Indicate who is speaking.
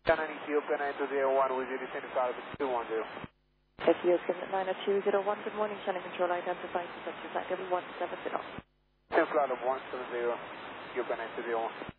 Speaker 1: Canon Ethiopia 9201 with you descending flight level 210.
Speaker 2: Ethiopian 90201, good morning, Channel Control identified, such as flight level 170.
Speaker 1: Descend flight level 170, Ethiopia 9201.